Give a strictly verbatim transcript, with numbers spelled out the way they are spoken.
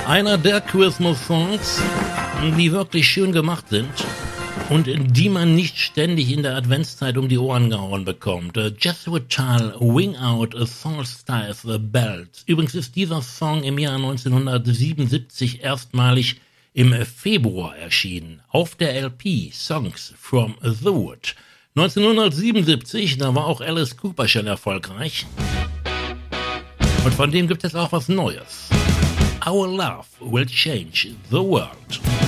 Einer der Christmas-Songs, die wirklich schön gemacht sind und die man nicht ständig in der Adventszeit um die Ohren gehauen bekommt. Jethro Tull, Wing Out a Solstice Bells. Übrigens ist dieser Song im Jahr neunzehnhundertsiebenundsiebzig erstmalig im Februar erschienen, auf der L P Songs from the Wood. neunzehnhundertsiebenundsiebzig, da war auch Alice Cooper schon erfolgreich. Und von dem gibt es auch was Neues. Our Love Will Change the World.